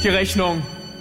die Rechnung.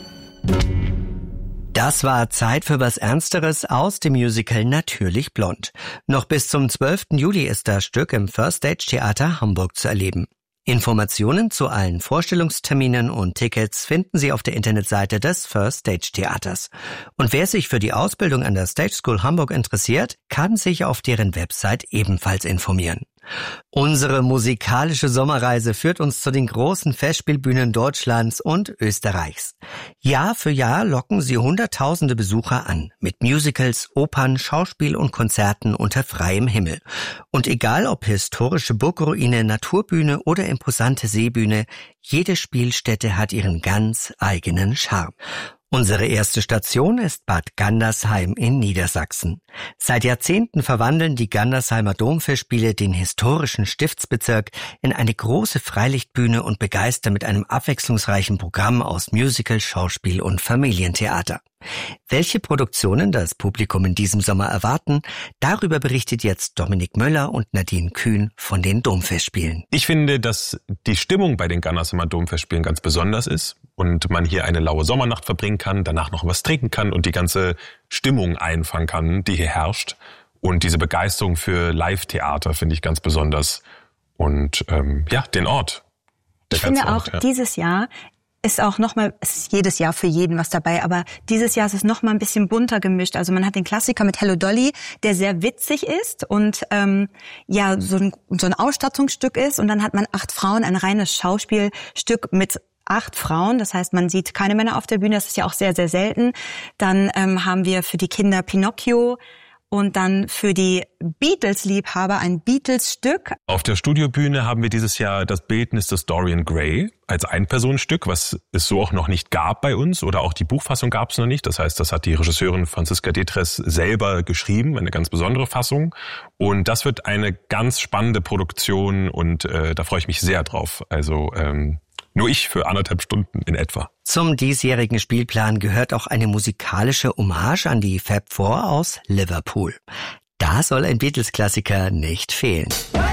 Das war Zeit für was Ernsteres aus dem Musical Natürlich blond. Noch bis zum 12. Juli ist das Stück im First Stage Theater Hamburg zu erleben. Informationen zu allen Vorstellungsterminen und Tickets finden Sie auf der Internetseite des First Stage Theaters. Und wer sich für die Ausbildung an der Stage School Hamburg interessiert, kann sich auf deren Website ebenfalls informieren. Unsere musikalische Sommerreise führt uns zu den großen Festspielbühnen Deutschlands und Österreichs. Jahr für Jahr locken sie Hunderttausende Besucher an, mit Musicals, Opern, Schauspiel und Konzerten unter freiem Himmel. Und egal ob historische Burgruine, Naturbühne oder imposante Seebühne, jede Spielstätte hat ihren ganz eigenen Charme. Unsere erste Station ist Bad Gandersheim in Niedersachsen. Seit Jahrzehnten verwandeln die Gandersheimer Domfestspiele den historischen Stiftsbezirk in eine große Freilichtbühne und begeistern mit einem abwechslungsreichen Programm aus Musical, Schauspiel und Familientheater. Welche Produktionen das Publikum in diesem Sommer erwarten, darüber berichtet jetzt Dominik Möller und Nadine Kühn von den Domfestspielen. Ich finde, dass die Stimmung bei den Gandersheimer Domfestspielen ganz besonders ist und man hier eine laue Sommernacht verbringen kann, danach noch was trinken kann und die ganze Stimmung einfangen kann, die hier herrscht. Und diese Begeisterung für Live-Theater finde ich ganz besonders. Und den Ort. Ich finde auch, dieses Jahr ist auch nochmal, es ist jedes Jahr für jeden was dabei, aber dieses Jahr ist es nochmal ein bisschen bunter gemischt. Also man hat den Klassiker mit Hello Dolly, der sehr witzig ist und so ein Ausstattungsstück ist. Und dann hat man 8 Frauen, ein reines Schauspielstück mit 8 Frauen. Das heißt, man sieht keine Männer auf der Bühne, das ist ja auch sehr, sehr selten. Dann haben wir für die Kinder Pinocchio. Und dann für die Beatles-Liebhaber ein Beatles-Stück. Auf der Studiobühne haben wir dieses Jahr das Bildnis des Dorian Gray als Einpersonenstück, was es so auch noch nicht gab bei uns. Oder auch die Buchfassung gab es noch nicht. Das heißt, das hat die Regisseurin Franziska Detres selber geschrieben, eine ganz besondere Fassung. Und das wird eine ganz spannende Produktion und da freue ich mich sehr drauf. Also nur ich für 1,5 Stunden in etwa. Zum diesjährigen Spielplan gehört auch eine musikalische Hommage an die Fab Four aus Liverpool. Da soll ein Beatles-Klassiker nicht fehlen.